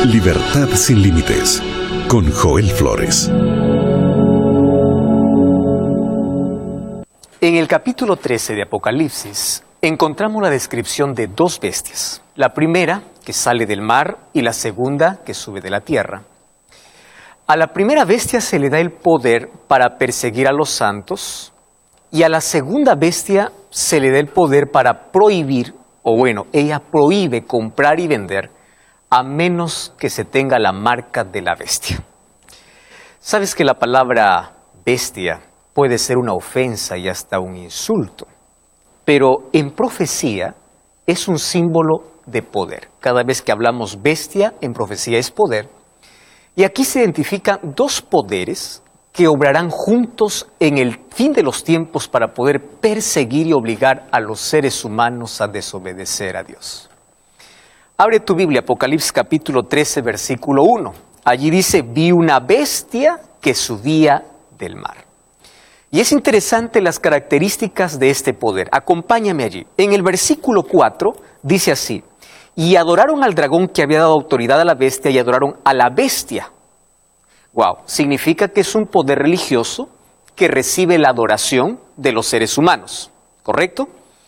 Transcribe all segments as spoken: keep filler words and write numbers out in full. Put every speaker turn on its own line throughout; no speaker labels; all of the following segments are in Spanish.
Libertad sin límites, con Joel Flores.
En el capítulo trece de Apocalipsis encontramos la descripción de dos bestias. La primera, que sale del mar, y la segunda, que sube de la tierra. A la primera bestia se le da el poder para perseguir a los santos, y a la segunda bestia se le da el poder para prohibir, o bueno, ella prohíbe comprar y vender, a menos que se tenga la marca de la bestia. ¿Sabes que la palabra bestia puede ser una ofensa y hasta un insulto? Pero en profecía es un símbolo de poder. Cada vez que hablamos bestia, en profecía es poder. Y aquí se identifican dos poderes que obrarán juntos en el fin de los tiempos para poder perseguir y obligar a los seres humanos a desobedecer a Dios. Abre tu Biblia, Apocalipsis capítulo trece, versículo uno. Allí dice, vi una bestia que subía del mar. Y es interesante las características de este poder. Acompáñame allí. En el versículo cuatro dice así, y adoraron al dragón que había dado autoridad a la bestia y adoraron a la bestia. Wow, significa que es un poder religioso que recibe la adoración de los seres humanos, ¿correcto?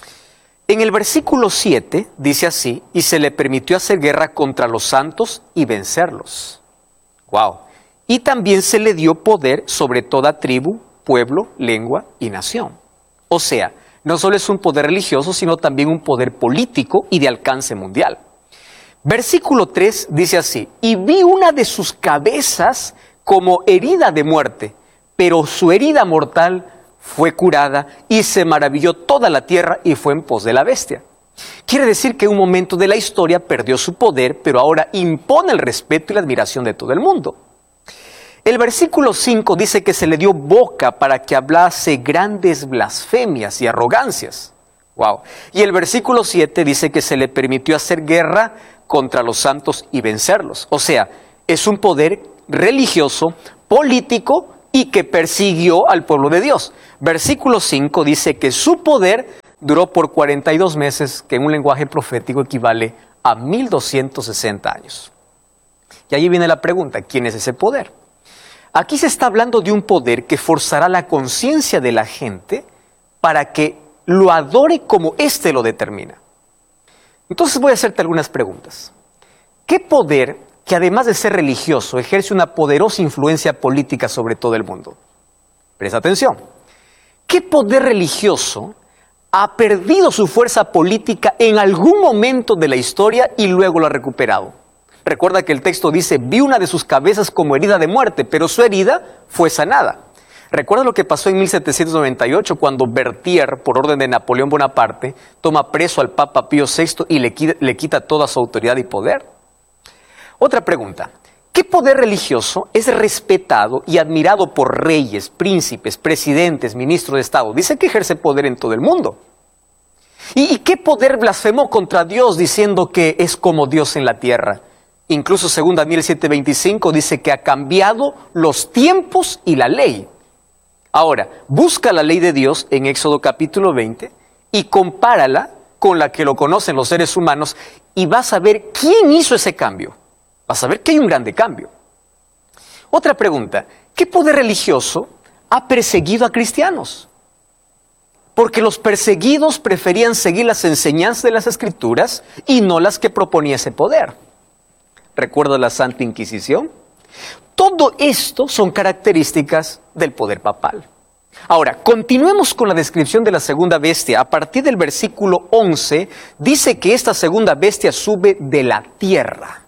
En el versículo siete dice así, y se le permitió hacer guerra contra los santos y vencerlos. Wow. Y también se le dio poder sobre toda tribu, pueblo, lengua y nación. O sea, no solo es un poder religioso, sino también un poder político y de alcance mundial. Versículo tres dice así, y vi una de sus cabezas como herida de muerte, pero su herida mortal fue curada y se maravilló toda la tierra y fue en pos de la bestia. Quiere decir que en un momento de la historia perdió su poder, pero ahora impone el respeto y la admiración de todo el mundo. El versículo cinco dice que se le dio boca para que hablase grandes blasfemias y arrogancias. Wow. Y el versículo siete dice que se le permitió hacer guerra contra los santos y vencerlos. O sea, es un poder religioso, político y que persiguió al pueblo de Dios. Versículo cinco dice que su poder duró por cuarenta y dos meses, que en un lenguaje profético equivale a mil doscientos sesenta años. Y allí viene la pregunta, ¿quién es ese poder? Aquí se está hablando de un poder que forzará la conciencia de la gente para que lo adore como éste lo determina. Entonces voy a hacerte algunas preguntas. ¿Qué poder, que además de ser religioso, ejerce una poderosa influencia política sobre todo el mundo? Presta atención. ¿Qué poder religioso ha perdido su fuerza política en algún momento de la historia y luego lo ha recuperado? Recuerda que el texto dice, vi una de sus cabezas como herida de muerte, pero su herida fue sanada. Recuerda lo que pasó en mil setecientos noventa y ocho cuando Berthier, por orden de Napoleón Bonaparte, toma preso al Papa Pío sexto y le quita, le quita toda su autoridad y poder. Otra pregunta, ¿qué poder religioso es respetado y admirado por reyes, príncipes, presidentes, ministros de Estado? Dice que ejerce poder en todo el mundo. ¿Y, y qué poder blasfemó contra Dios diciendo que es como Dios en la tierra? Incluso según Daniel siete veinticinco dice que ha cambiado los tiempos y la ley. Ahora, busca la ley de Dios en Éxodo capítulo veinte y compárala con la que lo conocen los seres humanos y vas a ver quién hizo ese cambio. Vas a ver que hay un grande cambio. Otra pregunta, ¿qué poder religioso ha perseguido a cristianos? Porque los perseguidos preferían seguir las enseñanzas de las Escrituras y no las que proponía ese poder. ¿Recuerda la Santa Inquisición? Todo esto son características del poder papal. Ahora, continuemos con la descripción de la segunda bestia. A partir del versículo once, dice que esta segunda bestia sube de la tierra.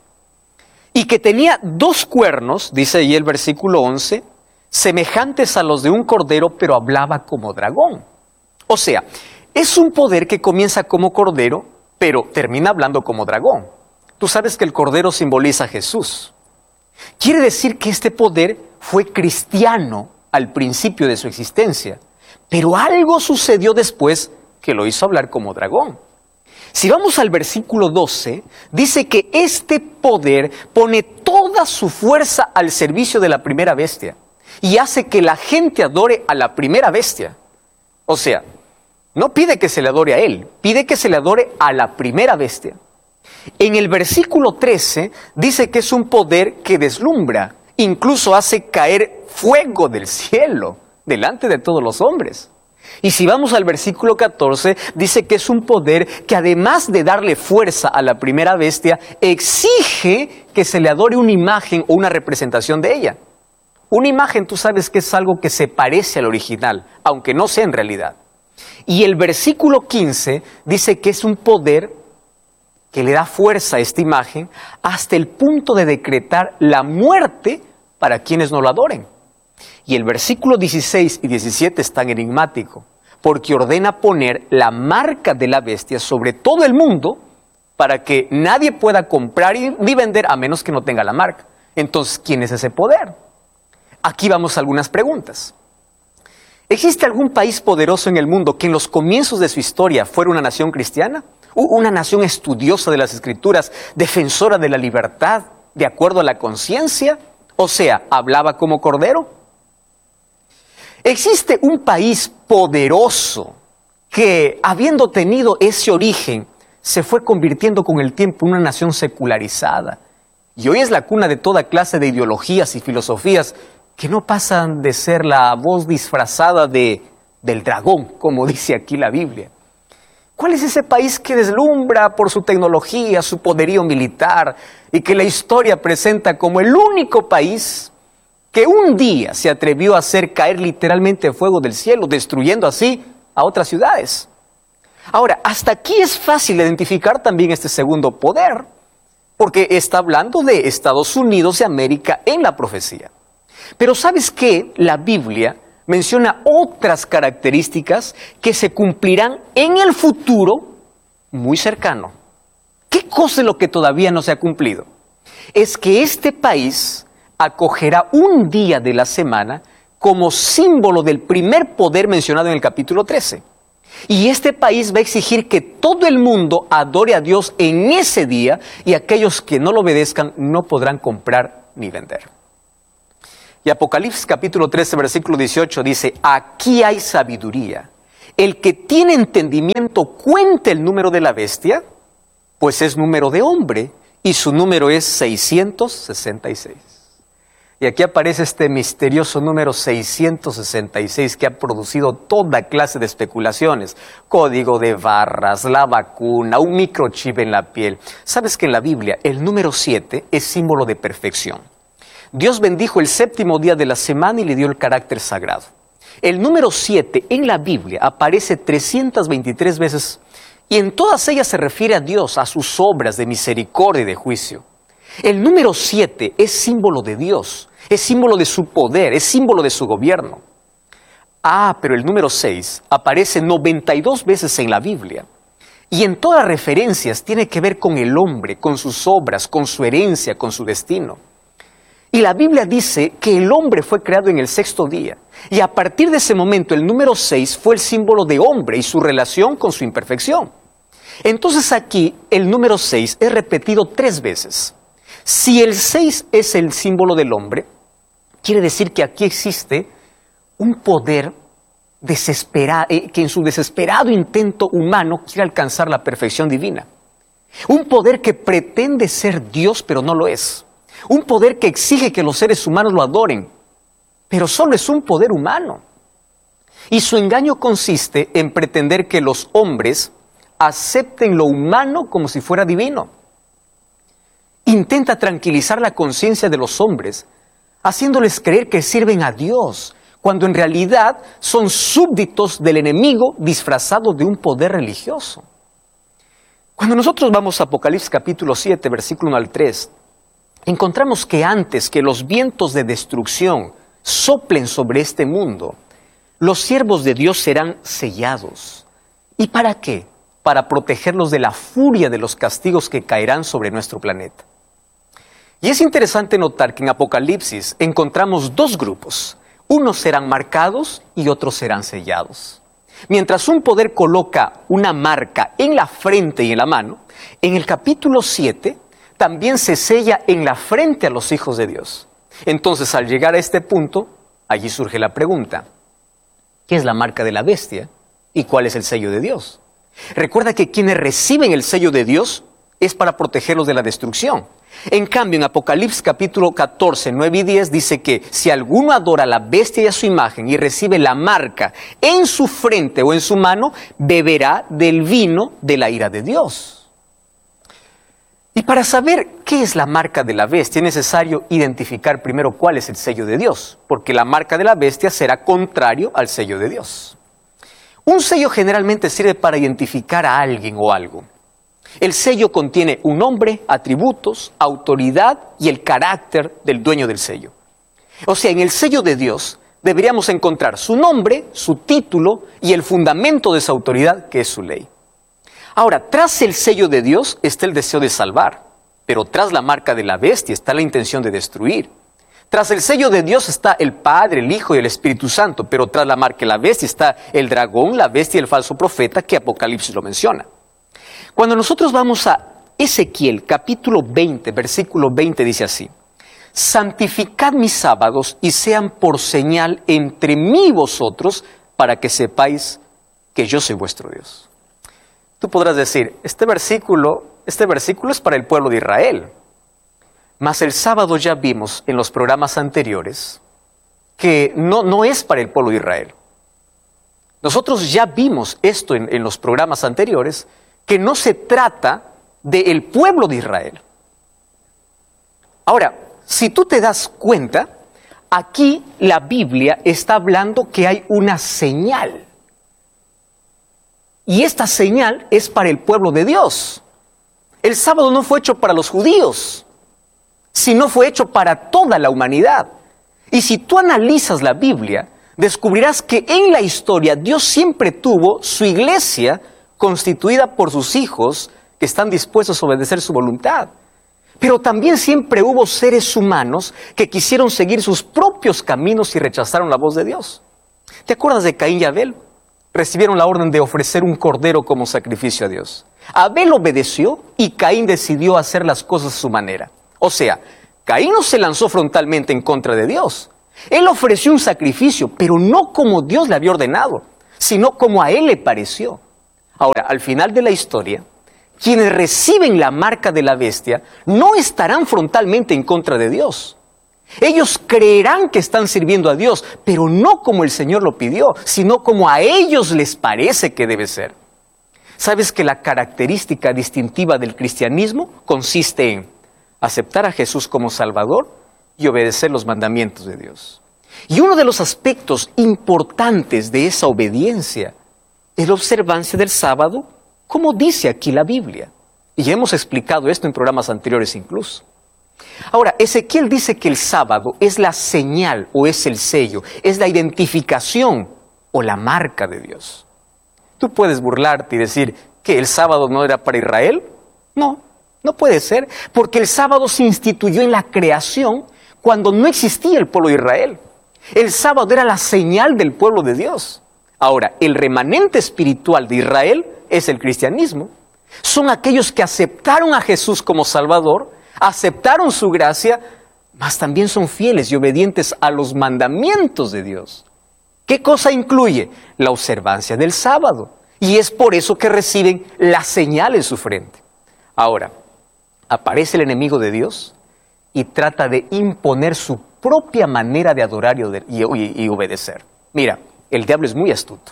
Y que tenía dos cuernos, dice ahí el versículo once, semejantes a los de un cordero, pero hablaba como dragón. O sea, es un poder que comienza como cordero, pero termina hablando como dragón. Tú sabes que el cordero simboliza a Jesús. Quiere decir que este poder fue cristiano al principio de su existencia, pero algo sucedió después que lo hizo hablar como dragón. Si vamos al versículo doce, dice que este poder pone toda su fuerza al servicio de la primera bestia y hace que la gente adore a la primera bestia. O sea, no pide que se le adore a él, pide que se le adore a la primera bestia. En el versículo trece dice que es un poder que deslumbra, incluso hace caer fuego del cielo delante de todos los hombres. Y si vamos al versículo catorce, dice que es un poder que además de darle fuerza a la primera bestia, exige que se le adore una imagen o una representación de ella. Una imagen, tú sabes que es algo que se parece al original, aunque no sea en realidad. Y el versículo quince dice que es un poder que le da fuerza a esta imagen hasta el punto de decretar la muerte para quienes no lo adoren. Y el versículo dieciséis y diecisiete es tan enigmático, porque ordena poner la marca de la bestia sobre todo el mundo para que nadie pueda comprar ni vender a menos que no tenga la marca. Entonces, ¿quién es ese poder? Aquí vamos a algunas preguntas. ¿Existe algún país poderoso en el mundo que en los comienzos de su historia fuera una nación cristiana? Una nación estudiosa de las Escrituras, defensora de la libertad, de acuerdo a la conciencia, o sea, hablaba como cordero. ¿Existe un país poderoso que, habiendo tenido ese origen, se fue convirtiendo con el tiempo en una nación secularizada? Y hoy es la cuna de toda clase de ideologías y filosofías que no pasan de ser la voz disfrazada de, del dragón, como dice aquí la Biblia. ¿Cuál es ese país que deslumbra por su tecnología, su poderío militar, y que la historia presenta como el único país que un día se atrevió a hacer caer literalmente fuego del cielo, destruyendo así a otras ciudades? Ahora, hasta aquí es fácil identificar también este segundo poder, porque está hablando de Estados Unidos de América en la profecía. Pero ¿sabes qué? La Biblia menciona otras características que se cumplirán en el futuro muy cercano. ¿Qué cosa es lo que todavía no se ha cumplido? Es que este país acogerá un día de la semana como símbolo del primer poder mencionado en el capítulo trece. Y este país va a exigir que todo el mundo adore a Dios en ese día, y aquellos que no lo obedezcan no podrán comprar ni vender. Y Apocalipsis capítulo trece, versículo dieciocho dice: aquí hay sabiduría. El que tiene entendimiento cuente el número de la bestia, pues es número de hombre, y su número es seiscientos sesenta y seis. Y aquí aparece este misterioso número seiscientos sesenta y seis que ha producido toda clase de especulaciones. Código de barras, la vacuna, un microchip en la piel. ¿Sabes que en la Biblia el número siete es símbolo de perfección? Dios bendijo el séptimo día de la semana y le dio el carácter sagrado. El número siete en la Biblia aparece trescientas veintitrés veces y en todas ellas se refiere a Dios, a sus obras de misericordia y de juicio. El número siete es símbolo de Dios, es símbolo de su poder, es símbolo de su gobierno. Ah, pero el número seis aparece noventa y dos veces en la Biblia. Y en todas las referencias tiene que ver con el hombre, con sus obras, con su herencia, con su destino. Y la Biblia dice que el hombre fue creado en el sexto día. Y a partir de ese momento el número seis fue el símbolo de hombre y su relación con su imperfección. Entonces aquí el número seis es repetido tres veces. Si el seis es el símbolo del hombre, quiere decir que aquí existe un poder desesperado, eh, que en su desesperado intento humano quiere alcanzar la perfección divina. Un poder que pretende ser Dios pero no lo es. Un poder que exige que los seres humanos lo adoren, pero solo es un poder humano. Y su engaño consiste en pretender que los hombres acepten lo humano como si fuera divino. Intenta tranquilizar la conciencia de los hombres, haciéndoles creer que sirven a Dios, cuando en realidad son súbditos del enemigo disfrazado de un poder religioso. Cuando nosotros vamos a Apocalipsis capítulo siete, versículo uno al tres, encontramos que antes que los vientos de destrucción soplen sobre este mundo, los siervos de Dios serán sellados. ¿Y para qué? Para protegerlos de la furia de los castigos que caerán sobre nuestro planeta. Y es interesante notar que en Apocalipsis encontramos dos grupos. Unos serán marcados y otros serán sellados. Mientras un poder coloca una marca en la frente y en la mano, en el capítulo siete también se sella en la frente a los hijos de Dios. Entonces, al llegar a este punto, allí surge la pregunta: ¿qué es la marca de la bestia y cuál es el sello de Dios? Recuerda que quienes reciben el sello de Dios es para protegerlos de la destrucción. En cambio, en Apocalipsis capítulo catorce, nueve y diez dice que si alguno adora a la bestia y a su imagen y recibe la marca en su frente o en su mano, beberá del vino de la ira de Dios. Y para saber qué es la marca de la bestia es necesario identificar primero cuál es el sello de Dios, porque la marca de la bestia será contrario al sello de Dios. Un sello generalmente sirve para identificar a alguien o algo. El sello contiene un nombre, atributos, autoridad y el carácter del dueño del sello. O sea, en el sello de Dios deberíamos encontrar su nombre, su título y el fundamento de esa autoridad, que es su ley. Ahora, tras el sello de Dios está el deseo de salvar, pero tras la marca de la bestia está la intención de destruir. Tras el sello de Dios está el Padre, el Hijo y el Espíritu Santo, pero tras la marca de la bestia está el dragón, la bestia y el falso profeta, que Apocalipsis lo menciona. Cuando nosotros vamos a Ezequiel, capítulo veinte, versículo veinte, dice así: santificad mis sábados y sean por señal entre mí y vosotros, para que sepáis que yo soy vuestro Dios. Tú podrás decir, este versículo, este versículo es para el pueblo de Israel. Mas el sábado ya vimos en los programas anteriores que no, no es para el pueblo de Israel. Nosotros ya vimos esto en, en los programas anteriores, que no se trata del pueblo de Israel. Ahora, si tú te das cuenta, aquí la Biblia está hablando que hay una señal. Y esta señal es para el pueblo de Dios. El sábado no fue hecho para los judíos, sino fue hecho para toda la humanidad. Y si tú analizas la Biblia, descubrirás que en la historia Dios siempre tuvo su iglesia constituida por sus hijos que están dispuestos a obedecer su voluntad. Pero también siempre hubo seres humanos que quisieron seguir sus propios caminos y rechazaron la voz de Dios. ¿Te acuerdas de Caín y Abel? Recibieron la orden de ofrecer un cordero como sacrificio a Dios. Abel obedeció y Caín decidió hacer las cosas a su manera. O sea, Caín no se lanzó frontalmente en contra de Dios. Él ofreció un sacrificio, pero no como Dios le había ordenado, sino como a él le pareció. Ahora, al final de la historia, quienes reciben la marca de la bestia no estarán frontalmente en contra de Dios. Ellos creerán que están sirviendo a Dios, pero no como el Señor lo pidió, sino como a ellos les parece que debe ser. ¿Sabes que la característica distintiva del cristianismo consiste en aceptar a Jesús como Salvador y obedecer los mandamientos de Dios? Y uno de los aspectos importantes de esa obediencia es la observancia del sábado, como dice aquí la Biblia. Y ya hemos explicado esto en programas anteriores incluso. Ahora, Ezequiel dice que el sábado es la señal o es el sello, es la identificación o la marca de Dios. Tú puedes burlarte y decir que el sábado no era para Israel. No, no puede ser, porque el sábado se instituyó en la creación cuando no existía el pueblo de Israel. El sábado era la señal del pueblo de Dios. Ahora, el remanente espiritual de Israel es el cristianismo. Son aquellos que aceptaron a Jesús como Salvador, aceptaron su gracia, mas también son fieles y obedientes a los mandamientos de Dios. ¿Qué cosa incluye? La observancia del sábado. Y es por eso que reciben la señal en su frente. Ahora, aparece el enemigo de Dios y trata de imponer su propia manera de adorar y, y, y obedecer. Mira, el diablo es muy astuto.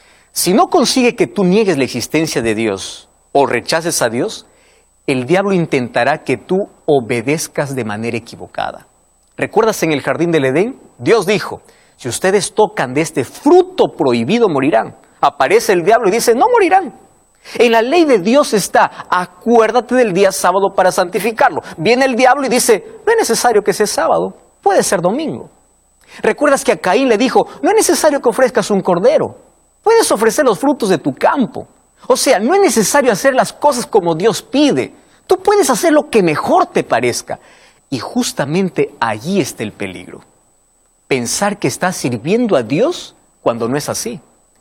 Si no consigue que tú niegues la existencia de Dios o rechaces a Dios, el diablo intentará que tú obedezcas de manera equivocada. ¿Recuerdas en el jardín del Edén? Dios dijo, si ustedes tocan de este fruto prohibido morirán. Aparece el diablo y dice, no morirán. En la ley de Dios está, acuérdate del día sábado para santificarlo. Viene el diablo y dice, no es necesario que sea sábado, puede ser domingo. ¿Recuerdas que a Caín le dijo, no es necesario que ofrezcas un cordero, puedes ofrecer los frutos de tu campo? O sea, no es necesario hacer las cosas como Dios pide. Tú puedes hacer lo que mejor te parezca. Y justamente allí está el peligro. Pensar que estás sirviendo a Dios cuando no es así.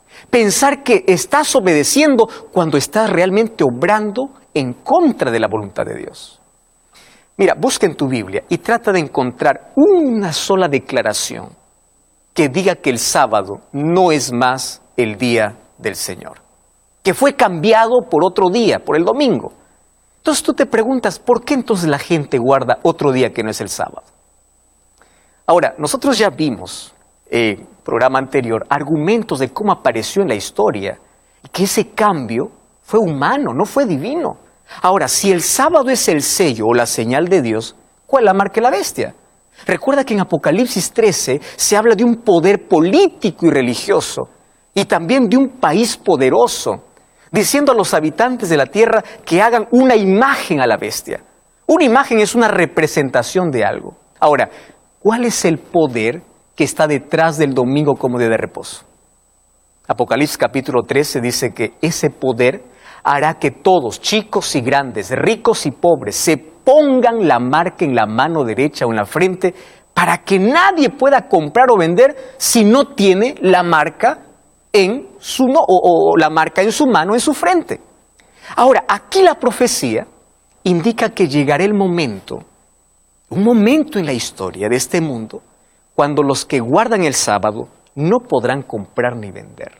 Pensar que estás obedeciendo cuando estás realmente obrando en contra de la voluntad de Dios. Mira, busca en tu Biblia y trata de encontrar una sola declaración que diga que el sábado no es más el día del Señor, que fue cambiado por otro día, por el domingo. Entonces tú te preguntas, ¿por qué entonces la gente guarda otro día que no es el sábado? Ahora, nosotros ya vimos en el programa anterior argumentos de cómo apareció en la historia y que ese cambio fue humano, no fue divino. Ahora, si el sábado es el sello o la señal de Dios, ¿cuál es la marca de la bestia? Recuerda que en Apocalipsis trece se habla de un poder político y religioso y también de un país poderoso, diciendo a los habitantes de la tierra que hagan una imagen a la bestia. Una imagen es una representación de algo. Ahora, ¿cuál es el poder que está detrás del domingo como día de reposo? Apocalipsis capítulo trece dice que ese poder hará que todos, chicos y grandes, ricos y pobres, se pongan la marca en la mano derecha o en la frente para que nadie pueda comprar o vender si no tiene la marca en su no, o, o la marca en su mano, en su frente. Ahora, aquí la profecía indica que llegará el momento, un momento en la historia de este mundo, cuando los que guardan el sábado no podrán comprar ni vender.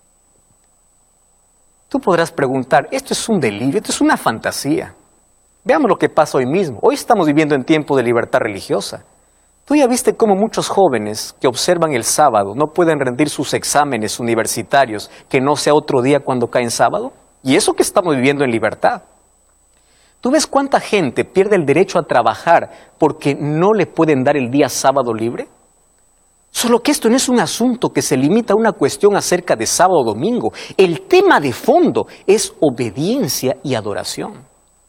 Tú podrás preguntar, esto es un delirio, esto es una fantasía. Veamos lo que pasa hoy mismo. Hoy estamos viviendo en tiempo de libertad religiosa. Tú ya viste cómo muchos jóvenes que observan el sábado no pueden rendir sus exámenes universitarios, que no sea otro día cuando cae en sábado. Y eso que estamos viviendo en libertad. ¿Tú ves cuánta gente pierde el derecho a trabajar porque no le pueden dar el día sábado libre? Solo que esto no es un asunto que se limita a una cuestión acerca de sábado o domingo. El tema de fondo es obediencia y adoración.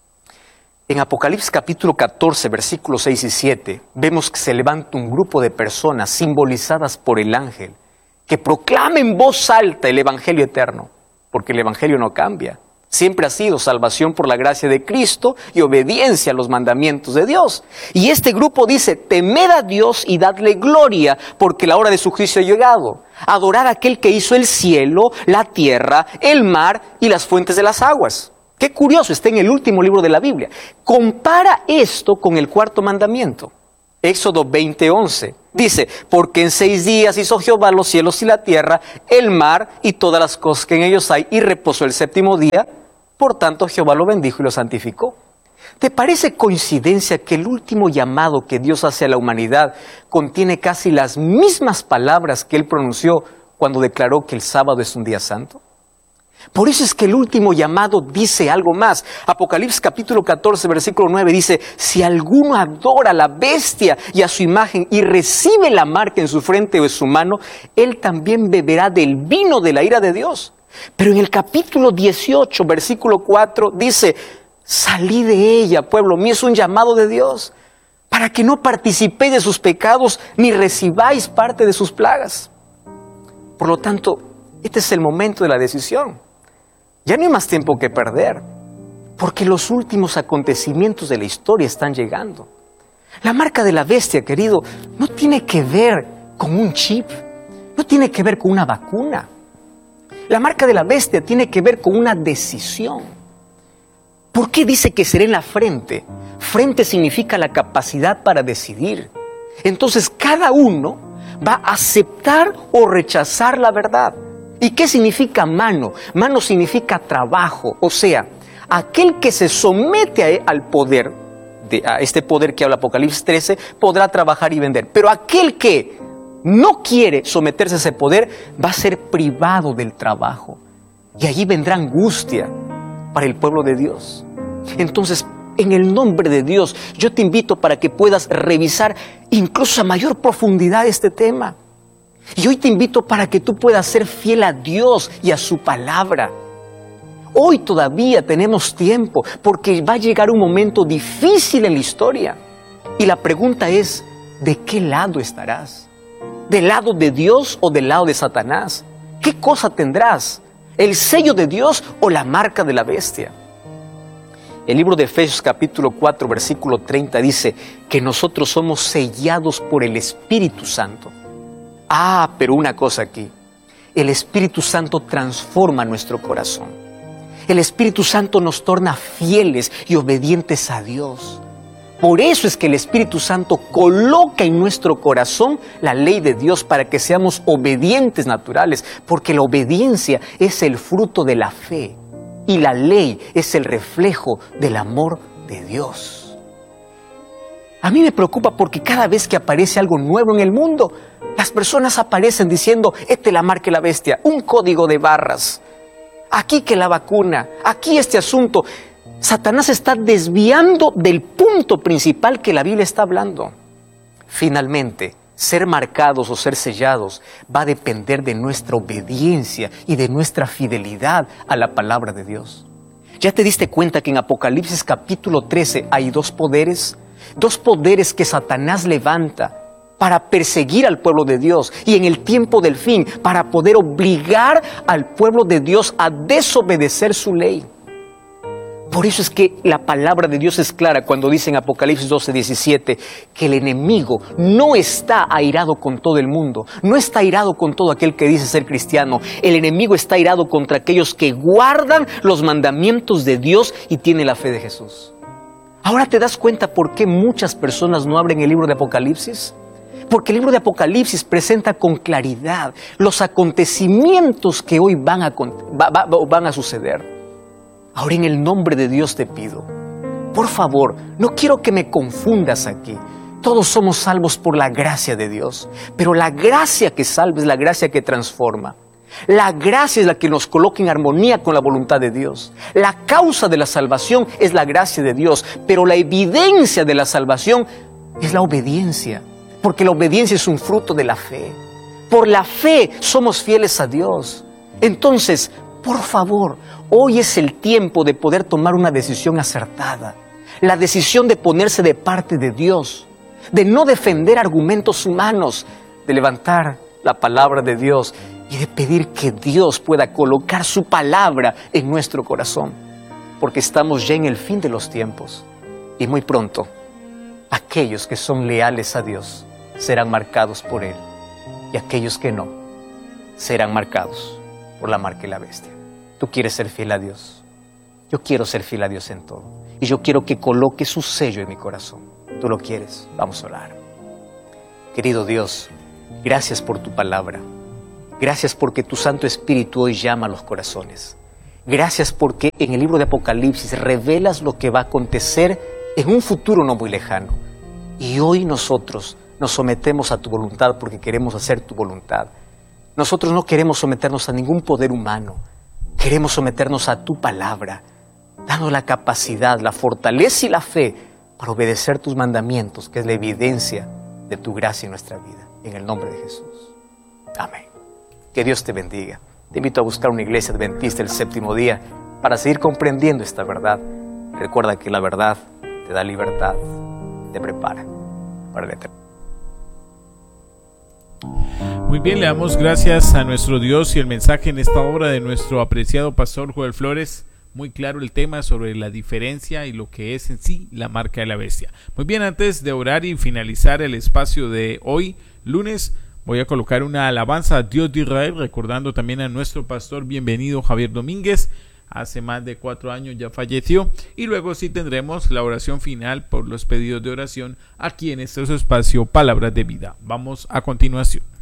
En Apocalipsis capítulo catorce, versículos seis y siete, vemos que se levanta un grupo de personas simbolizadas por el ángel que proclama en voz alta el Evangelio eterno, porque el Evangelio no cambia. Siempre ha sido salvación por la gracia de Cristo y obediencia a los mandamientos de Dios. Y este grupo dice, temed a Dios y dadle gloria, porque la hora de su juicio ha llegado. Adorad a aquel que hizo el cielo, la tierra, el mar y las fuentes de las aguas. Qué curioso, está en el último libro de la Biblia. Compara esto con el cuarto mandamiento. Éxodo veinte, once. Dice, porque en seis días hizo Jehová los cielos y la tierra, el mar y todas las cosas que en ellos hay, y reposó el séptimo día. Por tanto, Jehová lo bendijo y lo santificó. ¿Te parece coincidencia que el último llamado que Dios hace a la humanidad contiene casi las mismas palabras que Él pronunció cuando declaró que el sábado es un día santo? Por eso es que el último llamado dice algo más. Apocalipsis capítulo catorce, versículo nueve dice, si alguno adora a la bestia y a su imagen y recibe la marca en su frente o en su mano, él también beberá del vino de la ira de Dios. Pero en el capítulo dieciocho, versículo cuatro, dice, salí de ella, pueblo mío, es un llamado de Dios, para que no participéis de sus pecados ni recibáis parte de sus plagas. Por lo tanto, este es el momento de la decisión. Ya no hay más tiempo que perder, porque los últimos acontecimientos de la historia están llegando. La marca de la bestia, querido, no tiene que ver con un chip, no tiene que ver con una vacuna. La marca de la bestia tiene que ver con una decisión. ¿Por qué dice que será en la frente? Frente significa la capacidad para decidir. Entonces cada uno va a aceptar o rechazar la verdad. ¿Y qué significa mano? Mano significa trabajo, o sea, aquel que se somete a, al poder, de, a este poder que habla Apocalipsis trece, podrá trabajar y vender. Pero aquel que no quiere someterse a ese poder, va a ser privado del trabajo. Y allí vendrá angustia para el pueblo de Dios. Entonces, en el nombre de Dios, yo te invito para que puedas revisar incluso a mayor profundidad este tema. Y hoy te invito para que tú puedas ser fiel a Dios y a su palabra. Hoy todavía tenemos tiempo, porque va a llegar un momento difícil en la historia. Y la pregunta es, ¿de qué lado estarás? ¿Del lado de Dios o del lado de Satanás? ¿Qué cosa tendrás? ¿El sello de Dios o la marca de la bestia? El libro de Efesios capítulo cuatro, versículo treinta dice que nosotros somos sellados por el Espíritu Santo. Ah, pero una cosa aquí, el Espíritu Santo transforma nuestro corazón. El Espíritu Santo nos torna fieles y obedientes a Dios. Por eso es que el Espíritu Santo coloca en nuestro corazón la ley de Dios para que seamos obedientes naturales, porque la obediencia es el fruto de la fe. y la ley es el reflejo del amor de Dios. A mí me preocupa porque cada vez que aparece algo nuevo en el mundo, las personas aparecen diciendo, esta es la marca de la bestia, un código de barras, aquí que la vacuna, aquí este asunto. Satanás está desviando del punto principal que la Biblia está hablando. Finalmente, ser marcados o ser sellados va a depender de nuestra obediencia y de nuestra fidelidad a la palabra de Dios. ¿Ya te diste cuenta que en Apocalipsis capítulo trece hay dos poderes? Dos poderes que Satanás levanta para perseguir al pueblo de Dios y en el tiempo del fin para poder obligar al pueblo de Dios a desobedecer su ley. Por eso es que la palabra de Dios es clara cuando dice en Apocalipsis doce, diecisiete que el enemigo no está airado con todo el mundo, no está airado con todo aquel que dice ser cristiano. El enemigo está airado contra aquellos que guardan los mandamientos de Dios y tienen la fe de Jesús. Ahora te das cuenta por qué muchas personas no abren el libro de Apocalipsis. Porque el libro de Apocalipsis presenta con claridad los acontecimientos que hoy van a, va, va, van a suceder. Ahora en el nombre de Dios te pido, por favor, no quiero que me confundas aquí. Todos somos salvos por la gracia de Dios, pero la gracia que salva es la gracia que transforma. La gracia es la que nos coloca en armonía con la voluntad de Dios. La causa de la salvación es la gracia de Dios, pero la evidencia de la salvación es la obediencia, porque la obediencia es un fruto de la fe. Por la fe somos fieles a Dios. Entonces, por favor, hoy es el tiempo de poder tomar una decisión acertada. La decisión de ponerse de parte de Dios, de no defender argumentos humanos, de levantar la palabra de Dios y de pedir que Dios pueda colocar su palabra en nuestro corazón. Porque estamos ya en el fin de los tiempos y muy pronto aquellos que son leales a Dios serán marcados por Él y aquellos que no serán marcados por la marca de la bestia. Tú quieres ser fiel a Dios. Yo quiero ser fiel a Dios en todo. Y yo quiero que coloque su sello en mi corazón. ¿Tú lo quieres? Vamos a orar. Querido Dios, gracias por tu palabra. Gracias porque tu Santo Espíritu hoy llama a los corazones. Gracias porque en el libro de Apocalipsis revelas lo que va a acontecer en un futuro no muy lejano. Y hoy nosotros nos sometemos a tu voluntad porque queremos hacer tu voluntad. Nosotros no queremos someternos a ningún poder humano. Queremos someternos a tu palabra, dando la capacidad, la fortaleza y la fe para obedecer tus mandamientos, que es la evidencia de tu gracia en nuestra vida. En el nombre de Jesús. Amén. Que Dios te bendiga. Te invito a buscar una iglesia adventista el séptimo día para seguir comprendiendo esta verdad. Recuerda que la verdad te da libertad, te prepara para la eternidad.
Muy bien, le damos gracias a nuestro Dios y el mensaje en esta hora de nuestro apreciado pastor Joel Flores. Muy claro el tema sobre la diferencia y lo que es en sí la marca de la bestia. Muy bien, antes de orar y finalizar el espacio de hoy, lunes, voy a colocar una alabanza a Dios de Israel, recordando también a nuestro pastor bienvenido Javier Domínguez. Hace más de cuatro años ya falleció. Y luego sí tendremos la oración final por los pedidos de oración aquí en este espacio Palabras de Vida. Vamos a continuación.